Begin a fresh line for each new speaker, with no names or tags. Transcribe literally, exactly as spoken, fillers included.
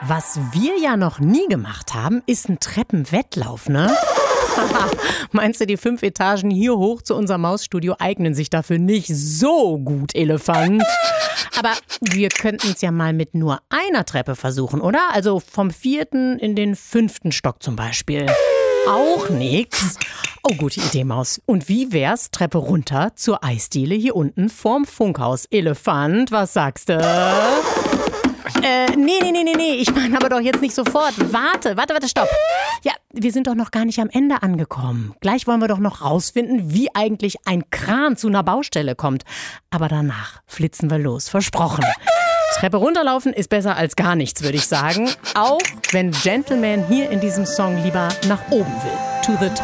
Was wir ja noch nie gemacht haben, ist ein Treppenwettlauf, ne? Meinst du, die fünf Etagen hier hoch zu unserem Mausstudio eignen sich dafür nicht so gut, Elefant? Aber wir könnten es ja mal mit nur einer Treppe versuchen, oder? Also vom vierten in den fünften Stock zum Beispiel. Auch nix? Oh, gute Idee, Maus. Und wie wär's, Treppe runter zur Eisdiele hier unten vorm Funkhaus? Elefant, was sagst du? Äh, nee, nee, nee, nee, nee, ich meine aber doch jetzt nicht sofort. Warte, warte, warte, stopp. Ja, wir sind doch noch gar nicht am Ende angekommen. Gleich wollen wir doch noch rausfinden, wie eigentlich ein Kran zu einer Baustelle kommt. Aber danach flitzen wir los, versprochen. Treppe runterlaufen ist besser als gar nichts, würde ich sagen. Auch wenn Gentleman hier in diesem Song lieber nach oben will. To the top.